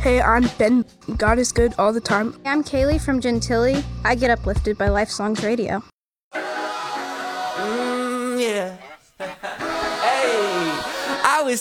Hey, I'm Ben. God is good all the time. I'm Kaylee from Gentilly. I get uplifted by Life Songs Radio.